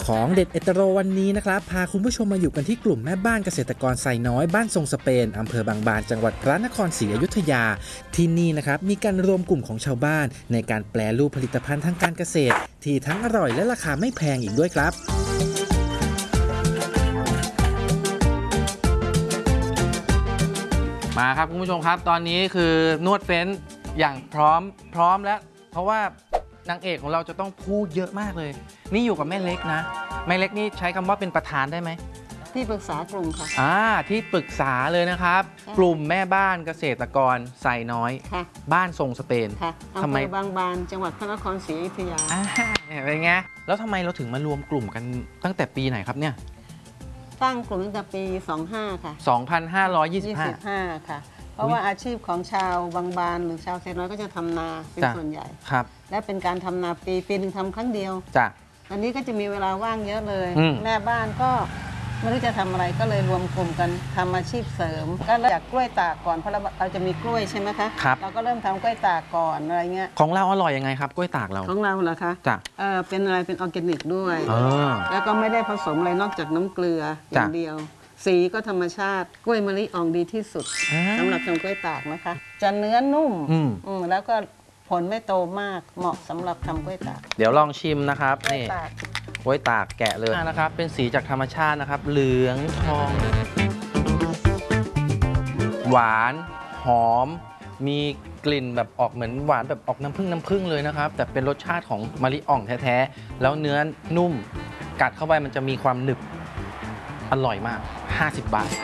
ของเด็ดเอตโรวันนี้นะครับพาคุณผู้ชมมาอยู่กันที่กลุ่มแม่บ้านเกษตรกรไซน้อยบ้านทรงสเปนอำเภอบางบานจังหวัดพระนครศรีอยุธยาที่นี่นะครับมีการรวมกลุ่มของชาวบ้านในการแปรรูปผลิตภัณฑ์ทางการเกษตรที่ทั้งอร่อยและราคาไม่แพงอีกด้วยครับมาครับคุณผู้ชมครับตอนนี้คือนวดเฟ้นอย่างพร้อมแล้วเพราะว่านางเอกของเราจะต้องพูดเยอะมากเลยนี่อยู่กับแม่เล็กนะแม่เล็กนี่ใช้คำว่าเป็นประธานได้ไหมที่ปรึกษากลุ่มค่ะที่ปรึกษาเลยนะครับกลุ่มแม่บ้านเกษตรกรไซน้อยบ้านทรงสเปนอำเภอบางบานจังหวัดพระนครศรีอยุธยาเป็นไงแล้วทำไมเราถึงมารวมกลุ่มกันตั้งแต่ปีไหนครับเนี่ยตั้งกลุ่มตั้งแต่ปี25ค่ะ 2525 ค่ะเพราะว่าอาชีพของชาวบางบานหรือชาวไซน้อยก็จะทำนาเป็นส่วนใหญ่ครับและเป็นการทำนาปีหนึ่งทำครั้งเดียวจ้ะอันนี้ก็จะมีเวลาว่างเยอะเลยแม่บ้านก็ไม่รู้จะทำอะไรก็เลยรวมกลุ่มกันทำอาชีพเสริมก็เริ่มจากกล้วยตากก่อนเพราะเราจะมีกล้วยใช่ไหมคะเราก็เริ่มทำกล้วยตากก่อนอะไรเงี้ยของเราอร่อยยังไงครับกล้วยตากเราของเราเหรอคะจ้ะเป็นอะไรเป็นออร์แกนิกด้วยแล้วก็ไม่ได้ผสมอะไรนอกจากน้ำเกลืออย่างเดียวสีก็ธรรมชาติกล้วยมะลิอ่องดีที่สุดสำหรับทำกล้วยตากนะคะจะเนื้อนุ่มแล้วก็ผลไม่โตมากเหมาะสำหรับทำกล้วยตากเดี๋ยวลองชิมนะครับนี่กล้วยตากแกะเลยนะครับเป็นสีจากธรรมชาตินะครับเหลืองทองหวานหอมมีกลิ่นแบบออกเหมือนหวานแบบออกน้ำผึ้งเลยนะครับแต่เป็นรสชาติของมะลิอ่องแท้ๆแล้วเนื้อนุ่มกัดเข้าไปมันจะมีความหนึบอร่อยมาก50 บาท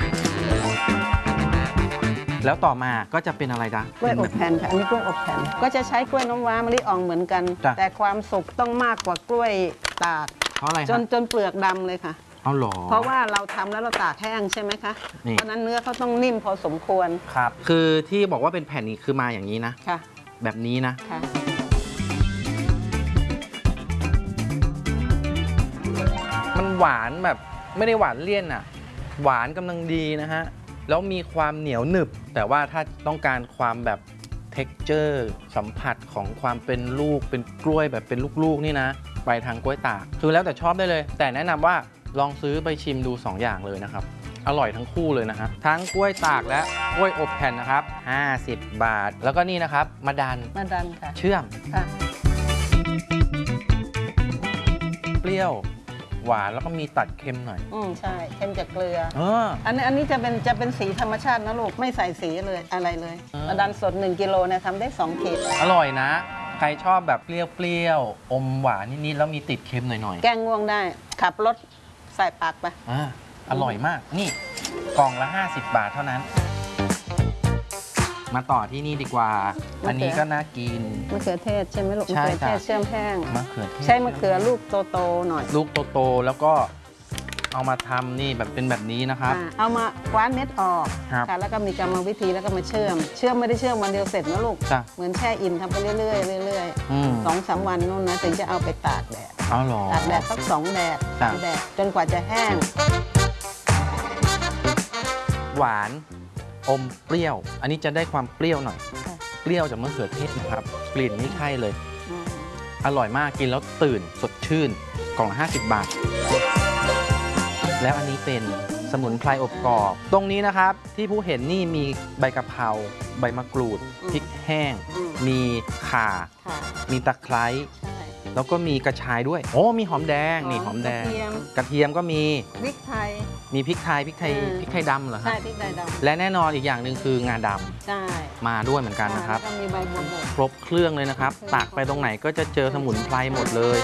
แล้วต่อมาก็จะเป็นอะไรจ๊ะกล้วยอบแผ่นค่ะอันนี้กล้วยอบแผ่นก็จะใช้กล้วยน้ำว้ามะลิอ่องเหมือนกันแต่ความสุกต้องมากกว่ากล้วยตากเพราะอะไรจนเปลือกดำเลยค่ะเอาหรอเพราะว่าเราทำแล้วเราตากแห้งใช่ไหมคะเพราะนั้นเนื้อเขาต้องนิ่มพอสมควรครับคือที่บอกว่าเป็นแผ่นนี้คือมาอย่างนี้นะค่ะแบบนี้นะค่ะมันหวานแบบไม่ได้หวานเลี่ยนอ่ะหวานกำลังดีนะฮะแล้วมีความเหนียวหนึบแต่ว่าถ้าต้องการความแบบ texture สัมผัสของความเป็นลูกเป็นกล้วยแบบเป็นลูกๆนี่นะไปทางกล้วยตากคือแล้วแต่ชอบได้เลยแต่แนะนำว่าลองซื้อไปชิมดู2 อย่างเลยนะครับอร่อยทั้งคู่เลยนะฮะทั้งกล้วยตากและกล้วยอบแผ่นนะครับ50 บาทแล้วก็นี่นะครับมะดันค่ะเชื่อมค่ะเปรี้ยวหวานแล้วก็มีตัดเค็มหน่อยใช่เค็มจากเกลืออันนี้จะเป็นสีธรรมชาตินะลูกไม่ใส่สีเลยอะไรเลยมะดันสด1 กิโลเนี่ยทำได้2 ขีดอร่อยนะใครชอบแบบเปรี้ยวอมหวานนิดๆแล้วมีติดเค็มหน่อยๆแกงง่วงได้ขับรถใส่ปากไปอร่อยมากนี่กล่องละ50 บาทเท่านั้นมาต่อที่นี่ดีกว่าอันนี้ก็น่ากินมะเขือเทศใช่ไหมลูกมะเขือเทศเชื่อมแห้งมะเขือเทศใช้มะเขือลูกโตๆหน่อยลูกโตๆแล้วก็เอามาทำนี่แบบเป็นแบบนี้นะครับเอามาคว้านเม็ดออกค่ะแล้วก็มีกรรมวิธีแล้วก็มาเชื่อมไม่ได้เชื่อมวันเดียวเสร็จนะลูกเหมือนแช่อิ่มทำไปเรื่อย2-3 วันนู่นนะถึงจะเอาไปตากแดดตากแดดสัก2 แดดจนกว่าจะแห้งหวานอมเปรี้ยวอันนี้จะได้ความเปรี้ยวหน่อยเปรี้ยวจากมะเขือเทศนะครับกลิ่นนี่ใช่เลยอร่อยมากกินแล้วตื่นสดชื่นกล่องละ50 บาทแล้วอันนี้เป็นสมุนไพรอบกรอบตรงนี้นะครับที่ผู้เห็นนี่มีใบกะเพราใบมะกรูดพริกแห้งมีข่ามีตะไคร้แล้วก็มีกระชายด้วยโอ้มีหอมแดงนี่หอมแดงกระเทียมก็มีพริกไทยมีพริกไทยดำเหรอครับใช่พริกไทยดำและแน่นอนอีกอย่างหนึ่งคืองาดำใช่มาด้วยเหมือนกันนะครับมีใบบัวบกครบเครื่องเลยนะครับตักไปตรงไหนก็จะเจอสมุนไพรหมดเลย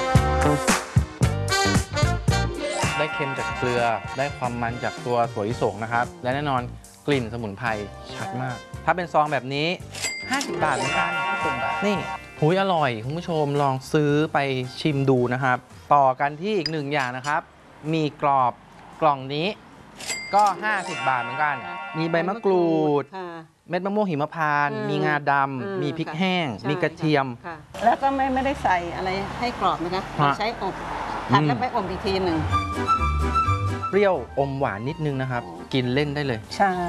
ได้เค็มจากเกลือได้ความมันจากตัวถั่วลิสงนะครับและแน่นอนกลิ่นสมุนไพรชัดมากถ้าเป็นซองแบบนี้50 บาทเหมือนกันนี่หุยอร่อยคุณผู้ชมลองซื้อไปชิมดูนะครับต่อกันที่อีก1 อย่างนะครับมีกรอบกล่องนี้ก็50 บาทเหมือนกันมีใบมะกรูดเม็ดมะม่วงหิมพานต์มีงาดำมีพริกแห้งมีกระเทียมแล้วก็ไม่ได้ใส่อะไรให้กรอบนะคะใช้อบผัดแล้วไปอบอีกทีหนึ่งเปรี้ยวอมหวานนิดนึงนะครับกินเล่นได้เลยใช่